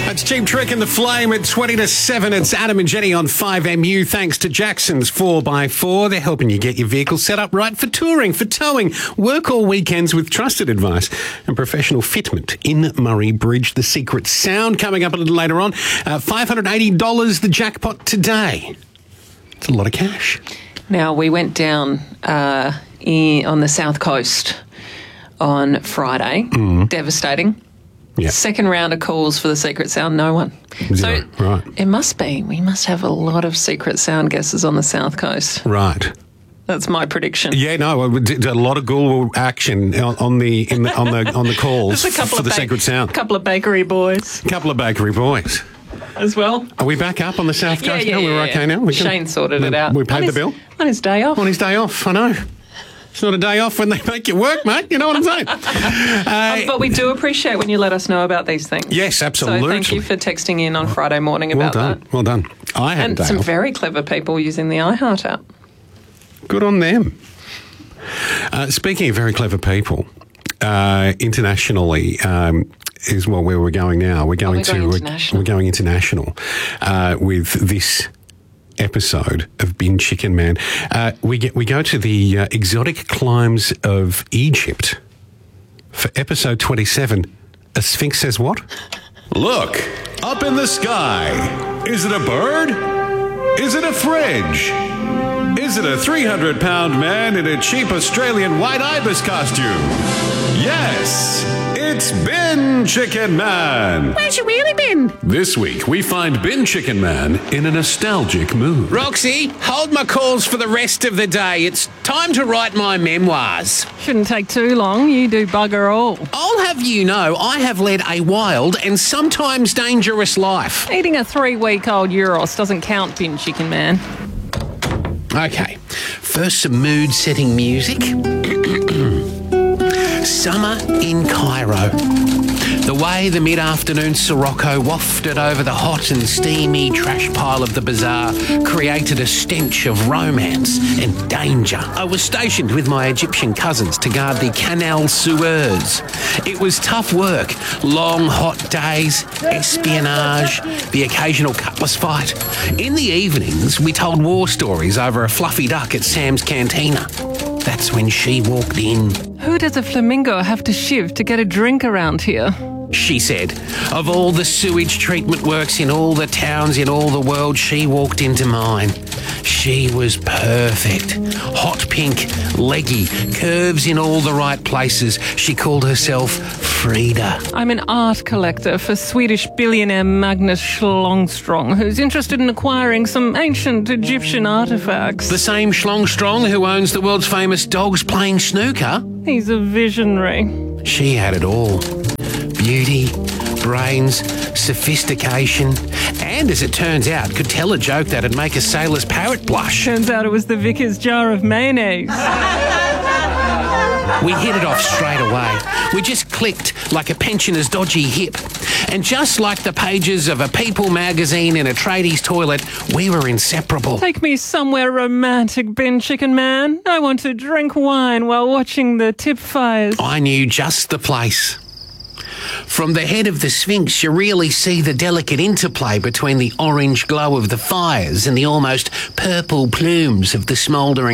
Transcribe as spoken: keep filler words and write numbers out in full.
That's Cheap Trick and the Flame at twenty to seven. It's Adam and Jenny on five M U. Thanks to Jackson's four by four. They're helping you get your vehicle set up right for touring, for towing. Work all weekends with trusted advice and professional fitment in Murray Bridge. The Secret Sound coming up a little later on. Uh, five hundred eighty dollars the jackpot today. It's a lot of cash. Now, we went down uh, in, on the south coast on Friday. Mm. Devastating. Yep. Second round of calls for the Secret Sound, no one. Zero. So right. It must be. We must have a lot of Secret Sound guesses on the south coast. Right. That's my prediction. Yeah, no, we did a lot of Goolwa action on, on the in the on the on the calls a couple for of the ba- Secret Sound. A couple of bakery boys A couple of bakery boys as well. Are we back up on the south Yeah, coast yeah, now? yeah, We're yeah. okay now. We can, Shane sorted it out. We paid on the his, bill on his day off. on his day off. I know. It's not a day off when they make you work, mate. You know what I'm saying? uh, But we do appreciate when you let us know about these things. Yes, absolutely. So thank you for texting in on Friday morning well about done. that. Well done. I had And a day some off. very clever people using the iHeart app. Good on them. Uh, speaking of very clever people, uh, internationally um, is well where we're going now. We're going we're to going we're, international. we're going international uh, with this episode of Bin Chicken Man. Uh, we get we go to the uh, exotic climes of Egypt for episode twenty-seven. A Sphinx says what? Look, up in the sky. Is it a bird? Is it a fridge? Is it a three hundred pound man in a cheap Australian white ibis costume? Yes, it's Bin Chicken Man. Where's you really been? This week, we find Bin Chicken Man in a nostalgic mood. Roxy, hold my calls for the rest of the day. It's time to write my memoirs. Shouldn't take too long. You do bugger all. I'll have you know I have led a wild and sometimes dangerous life. Eating a three-week-old Euros doesn't count, Bin Chicken Man. Okay, first some mood-setting music. Summer in Cairo. The way the mid-afternoon Sirocco wafted over the hot and steamy trash pile of the bazaar created a stench of romance and danger. I was stationed with my Egyptian cousins to guard the Canal Suez. It was tough work, long hot days, espionage, the occasional cutlass fight. In the evenings, we told war stories over a fluffy duck at Sam's Cantina. That's when she walked in. Who does a flamingo have to shiv to get a drink around here? She said, of all the sewage treatment works in all the towns in all the world, she walked into mine. She was perfect. Hot pink, leggy, curves in all the right places. She called herself Frida. I'm an art collector for Swedish billionaire Magnus Schlongstrong, who's interested in acquiring some ancient Egyptian artifacts. The same Schlongstrong who owns the world's famous dogs playing snooker? He's a visionary. She had it all. Beauty, brains, sophistication, and as it turns out, could tell a joke that'd make a sailor's parrot blush. Turns out it was the vicar's jar of mayonnaise. We hit it off straight away. We just clicked like a pensioner's dodgy hip. And just like the pages of a People magazine in a tradie's toilet, we were inseparable. Take me somewhere romantic, Bin Chicken Man. I want to drink wine while watching the tip fires. I knew just the place. From the head of the Sphinx, you really see the delicate interplay between the orange glow of the fires and the almost purple plumes of the smouldering